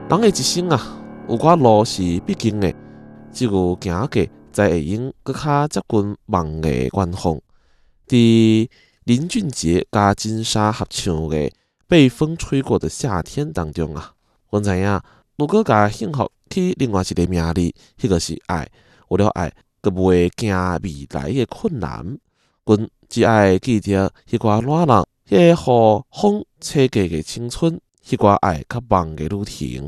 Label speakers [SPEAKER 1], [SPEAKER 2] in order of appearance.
[SPEAKER 1] 人的一生啊，有寡路是必经的，只有行过，才会用更较接近梦的远方。伫林俊杰甲金莎合唱的《被风吹过的夏天》当中啊，阮知影，如果甲幸福去另外一个名字，迄个是爱。为了爱，佮袂惊未来的困难，阮只爱记着迄寡烂人，迄个互风吹过的青春，迄寡爱较梦的旅程。